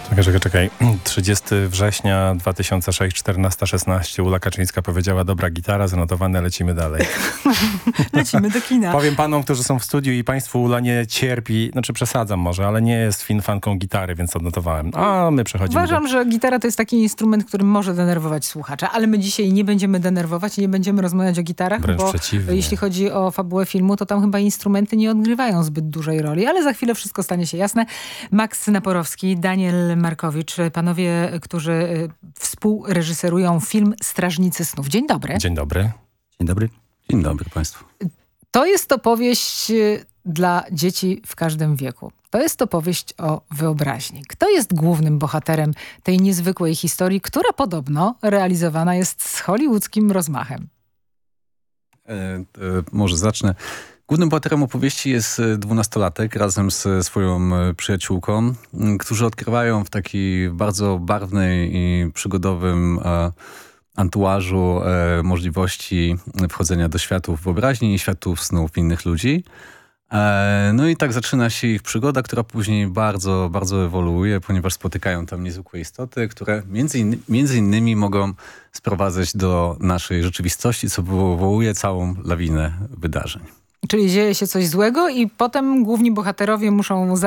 Czekaj. 30 września 2006, 14:16. Ula Kaczyńska powiedziała: dobra gitara, zanotowane, lecimy dalej. Lecimy do kina. Powiem panom, którzy są w studiu i państwu, Ula nie cierpi, znaczy przesadzam może, ale nie jest fanką gitary, więc odnotowałem. A my przechodzimy Uważam, że gitara to jest taki instrument, który może denerwować słuchacza, ale my dzisiaj nie będziemy denerwować, nie będziemy rozmawiać o gitarach, Wręcz bo przeciwnie. jeśli chodzi o fabułę filmu, to tam chyba instrumenty nie odgrywają zbyt dużej roli, ale za chwilę wszystko stanie się jasne. Max Naporowski, Daniel Markowicz, panowie, którzy współreżyserują film Strażnicy snów. Dzień dobry. Dzień dobry. Dzień dobry. Dzień dobry Państwu. To jest opowieść dla dzieci w każdym wieku. To jest opowieść o wyobraźni. Kto jest głównym bohaterem tej niezwykłej historii, która podobno realizowana jest z hollywoodzkim rozmachem? Może zacznę. Głównym bohaterem opowieści jest 12-latek razem ze swoją przyjaciółką, którzy odkrywają w takiej bardzo barwnej i przygodowym anturażu możliwości wchodzenia do światów wyobraźni i światów snów innych ludzi. No i tak zaczyna się ich przygoda, która później bardzo, bardzo ewoluuje, ponieważ spotykają tam niezwykłe istoty, które między innymi mogą sprowadzać do naszej rzeczywistości, co wywołuje całą lawinę wydarzeń. Czyli dzieje się coś złego i potem główni bohaterowie muszą